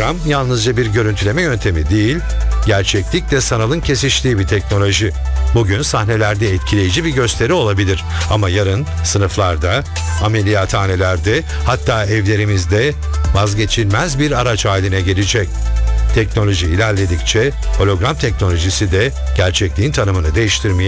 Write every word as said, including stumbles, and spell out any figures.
Hologram yalnızca bir görüntüleme yöntemi değil, gerçeklikle sanalın kesiştiği bir teknoloji. Bugün sahnelerde etkileyici bir gösteri olabilir ama yarın sınıflarda, ameliyathanelerde, hatta evlerimizde vazgeçilmez bir araç haline gelecek. Teknoloji ilerledikçe hologram teknolojisi de gerçekliğin tanımını değiştirmeye